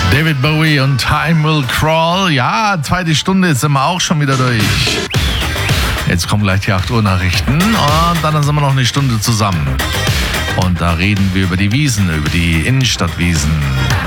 David Bowie und Time Will Crawl. Ja, zweite Stunde sind wir auch schon wieder durch. Jetzt kommen gleich die 8 Uhr Nachrichten und dann sind wir noch eine Stunde zusammen. Und da reden wir über die Wiesn, über die Innenstadtwiesn.